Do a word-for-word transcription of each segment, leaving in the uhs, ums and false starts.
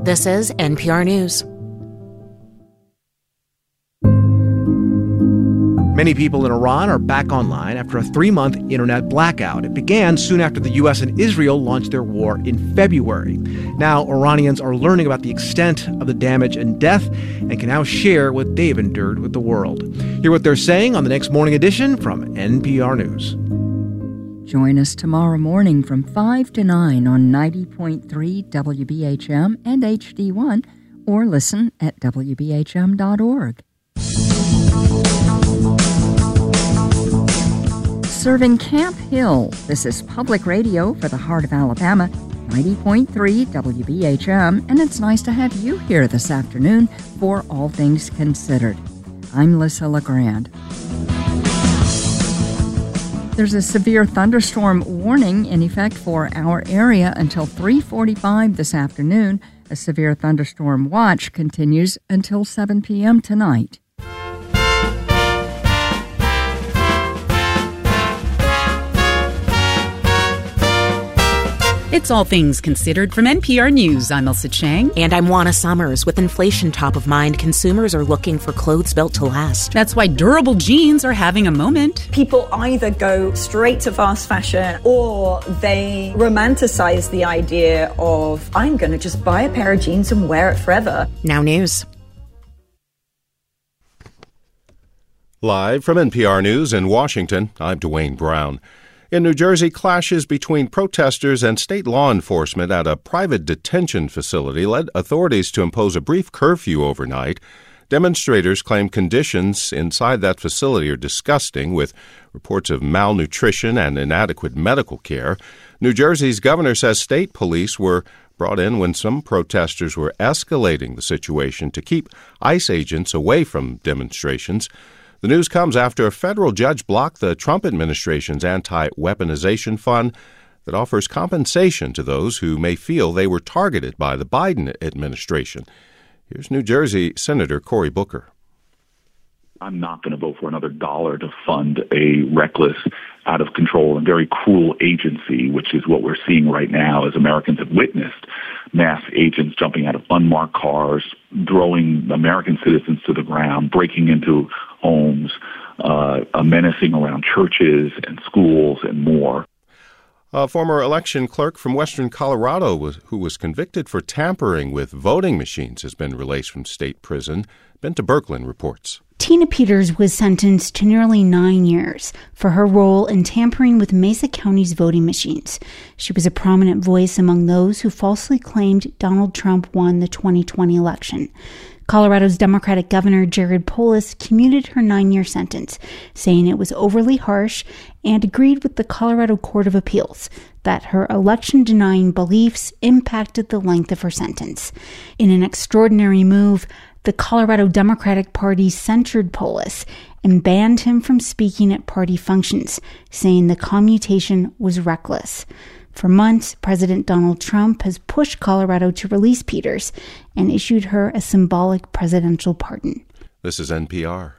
This is N P R News. Many people in Iran are back online after a three-month internet blackout. It began soon after the U S and Israel launched their war in February. Now, Iranians are learning about the extent of the damage and death and can now share what they've endured with the world. Hear what they're saying on the next morning edition from N P R News. Join us tomorrow morning from five to nine on ninety point three W B H M and H D one, or listen at W B H M dot org. Serving Camp Hill, this is Public Radio for the heart of Alabama, ninety point three W B H M, and it's nice to have you here this afternoon for All Things Considered. I'm Lissa LeGrand. There's a severe thunderstorm warning in effect for our area until three forty-five this afternoon. A severe thunderstorm watch continues until seven p.m. tonight. It's All Things Considered from N P R News. I'm Elsa Chang. And I'm Juana Summers. With inflation top of mind, consumers are looking for clothes built to last. That's why durable jeans are having a moment. People either go straight to fast fashion or they romanticize the idea of, I'm going to just buy a pair of jeans and wear it forever. Now news. Live from N P R News in Washington, I'm Dwayne Brown. In New Jersey, clashes between protesters and state law enforcement at a private detention facility led authorities to impose a brief curfew overnight. Demonstrators claim conditions inside that facility are disgusting, with reports of malnutrition and inadequate medical care. New Jersey's governor says state police were brought in when some protesters were escalating the situation to keep ICE agents away from demonstrations. The news comes after a federal judge blocked the Trump administration's anti-weaponization fund that offers compensation to those who may feel they were targeted by the Biden administration. Here's New Jersey Senator Cory Booker. I'm not going to vote for another dollar to fund a reckless, out of control, and very cruel agency, which is what we're seeing right now as Americans have witnessed mass agents jumping out of unmarked cars, throwing American citizens to the ground, breaking into homes, uh, menacing around churches and schools and more. A former election clerk from western Colorado was, who was convicted for tampering with voting machines has been released from state prison. Benta Berkland reports. Tina Peters was sentenced to nearly nine years for her role in tampering with Mesa County's voting machines. She was a prominent voice among those who falsely claimed Donald Trump won the twenty twenty election. Colorado's Democratic Governor Jared Polis commuted her nine-year sentence, saying it was overly harsh, and agreed with the Colorado Court of Appeals that her election-denying beliefs impacted the length of her sentence. In an extraordinary move, the Colorado Democratic Party censured Polis and banned him from speaking at party functions, saying the commutation was reckless. For months, President Donald Trump has pushed Colorado to release Peters and issued her a symbolic presidential pardon. This is N P R.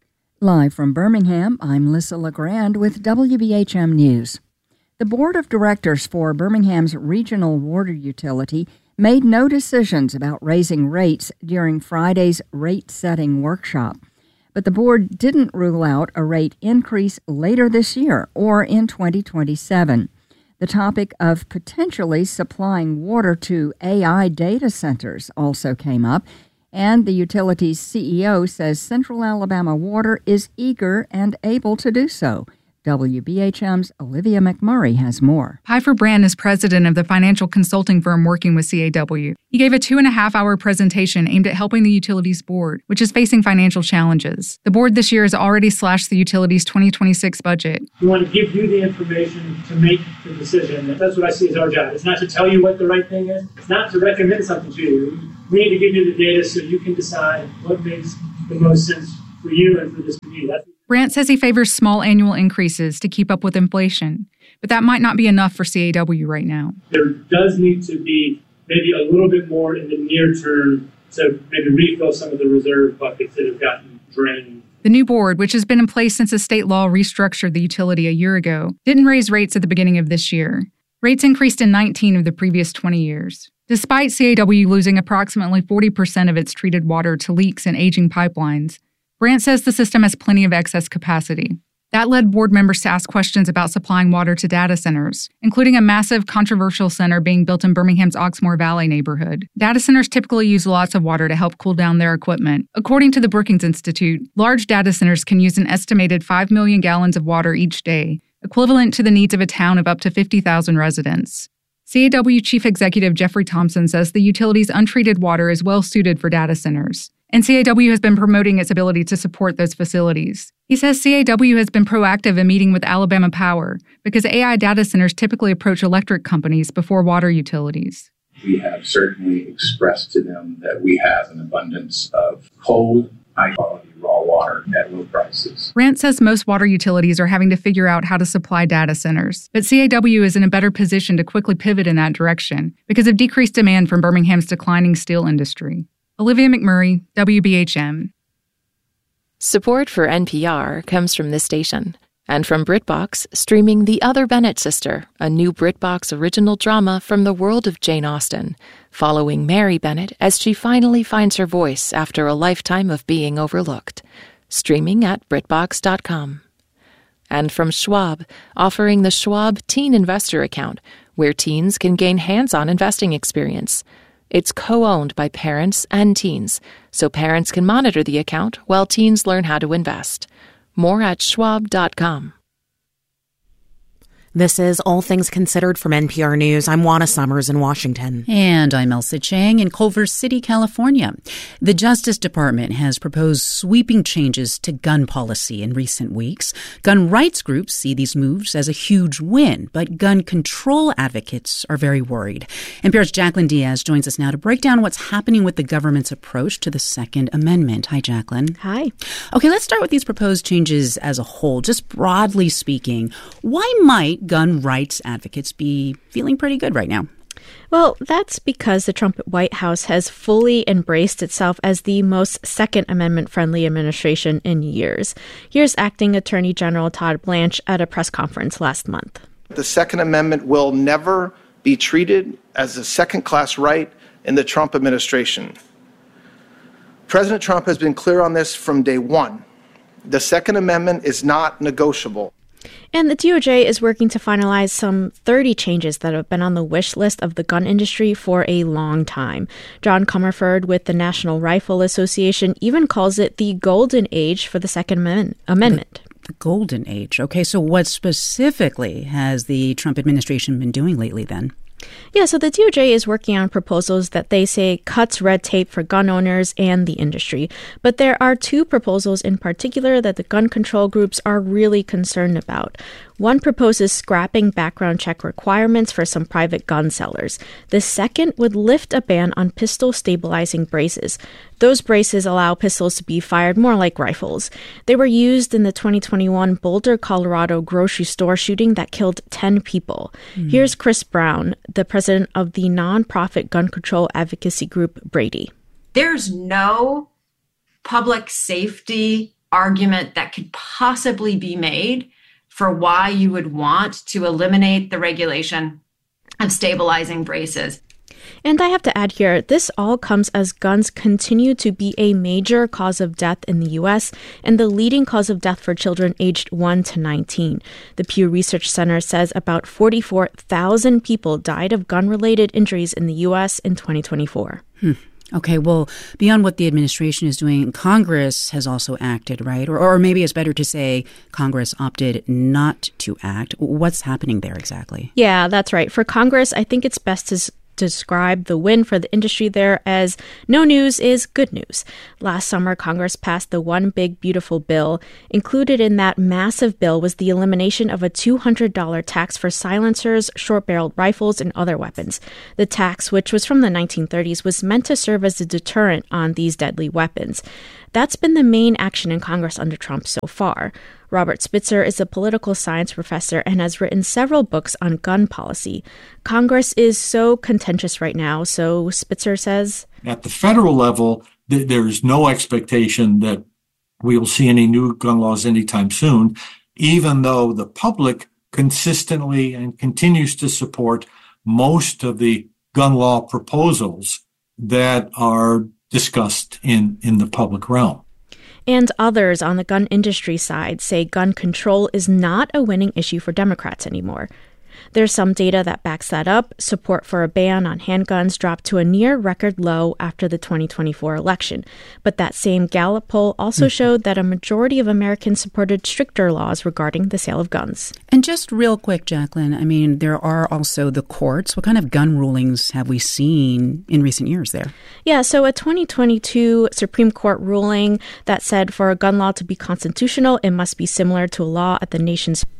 Live from Birmingham, I'm Lissa LeGrand with W B H M News. The Board of Directors for Birmingham's regional water utility made no decisions about raising rates during Friday's rate-setting workshop. But the board didn't rule out a rate increase later this year or in twenty twenty-seven. The topic of potentially supplying water to A I data centers also came up, and the utility's C E O says Central Alabama Water is eager and able to do so. W B H M's Olivia McMurray has more. Pifer Brand is president of the financial consulting firm working with C A W. He gave a two and a half hour presentation aimed at helping the utilities board, which is facing financial challenges. The board this year has already slashed the utilities' twenty twenty-six budget. We want to give you the information to make the decision. That's what I see as our job. It's not to tell you what the right thing is. It's not to recommend something to you. We need to give you the data so you can decide what makes the most sense for you and for this community. That's Brandt says he favors small annual increases to keep up with inflation, but that might not be enough for C A W right now. There does need to be maybe a little bit more in the near term to maybe refill some of the reserve buckets that have gotten drained. The new board, which has been in place since a state law restructured the utility a year ago, didn't raise rates at the beginning of this year. Rates increased in nineteen of the previous twenty years. Despite C A W losing approximately forty percent of its treated water to leaks and aging pipelines, Brandt says the system has plenty of excess capacity. That led board members to ask questions about supplying water to data centers, including a massive, controversial center being built in Birmingham's Oxmoor Valley neighborhood. Data centers typically use lots of water to help cool down their equipment. According to the Brookings Institute, large data centers can use an estimated five million gallons of water each day, equivalent to the needs of a town of up to fifty thousand residents. C A W Chief Executive Jeffrey Thompson says the utility's untreated water is well suited for data centers, and C A W has been promoting its ability to support those facilities. He says C A W has been proactive in meeting with Alabama Power because A I data centers typically approach electric companies before water utilities. We have certainly expressed to them that we have an abundance of cold, high-quality raw water at low prices. Brandt says most water utilities are having to figure out how to supply data centers, but C A W is in a better position to quickly pivot in that direction because of decreased demand from Birmingham's declining steel industry. Olivia McMurray, W B H M. Support for N P R comes from this station and from BritBox, streaming The Other Bennett Sister, a new BritBox original drama from the world of Jane Austen, following Mary Bennett as she finally finds her voice after a lifetime of being overlooked. Streaming at Britbox dot com. And from Schwab, offering the Schwab Teen Investor Account, where teens can gain hands-on investing experience. It's co-owned by parents and teens, so parents can monitor the account while teens learn how to invest. More at Schwab dot com. This is All Things Considered from N P R News. I'm Juana Summers in Washington. And I'm Elsa Chang in Culver City, California. The Justice Department has proposed sweeping changes to gun policy in recent weeks. Gun rights groups see these moves as a huge win, but gun control advocates are very worried. N P R's Jacqueline Diaz joins us now to break down what's happening with the government's approach to the Second Amendment. Hi, Jacqueline. Hi. Okay, let's start with these proposed changes as a whole. Just broadly speaking, why might gun rights advocates be feeling pretty good right now? Well, that's because the Trump White House has fully embraced itself as the most Second Amendment-friendly administration in years. Here's Acting Attorney General Todd Blanche at a press conference last month. The Second Amendment will never be treated as a second-class right in the Trump administration. President Trump has been clear on this from day one. The Second Amendment is not negotiable. And the D O J is working to finalize some thirty changes that have been on the wish list of the gun industry for a long time. John Comerford with the National Rifle Association even calls it the golden age for the Second Amendment. The, the golden age. Okay, so what specifically has the Trump administration been doing lately then? Yeah, so the D O J is working on proposals that they say cuts red tape for gun owners and the industry. But there are two proposals in particular that the gun control groups are really concerned about. One proposes scrapping background check requirements for some private gun sellers. The second would lift a ban on pistol stabilizing braces. Those braces allow pistols to be fired more like rifles. They were used in the twenty twenty-one Boulder, Colorado grocery store shooting that killed ten people. Mm. Here's Chris Brown, the president of the nonprofit gun control advocacy group Brady. There's no public safety argument that could possibly be made for why you would want to eliminate the regulation of stabilizing braces. And I have to add here, this all comes as guns continue to be a major cause of death in the U S and the leading cause of death for children aged one to nineteen. The Pew Research Center says about forty-four thousand people died of gun-related injuries in the U S in twenty twenty-four. Hmm. Okay, well, beyond what the administration is doing, Congress has also acted, right? Or, or maybe it's better to say Congress opted not to act. What's happening there exactly? Yeah, that's right. For Congress, I think it's best to describe the win for the industry there as no news is good news. Last summer, Congress passed the One Big Beautiful Bill. Included in that massive bill was the elimination of a two hundred dollars tax for silencers, short-barreled rifles, and other weapons. The tax, which was from the nineteen thirties, was meant to serve as a deterrent on these deadly weapons. That's been the main action in Congress under Trump so far. Robert Spitzer is a political science professor and has written several books on gun policy. Congress is so contentious right now, so Spitzer says, at the federal level, th- there is no expectation that we will see any new gun laws anytime soon, even though the public consistently and continues to support most of the gun law proposals that are discussed in, in the public realm. And others on the gun industry side say gun control is not a winning issue for Democrats anymore. There's some data that backs that up. Support for a ban on handguns dropped to a near record low after the twenty twenty-four election. But that same Gallup poll also mm-hmm. showed that a majority of Americans supported stricter laws regarding the sale of guns. And just real quick, Jacqueline, I mean, there are also the courts. What kind of gun rulings have we seen in recent years there? Yeah, so a twenty twenty-two Supreme Court ruling that said for a gun law to be constitutional, it must be similar to a law at the nation's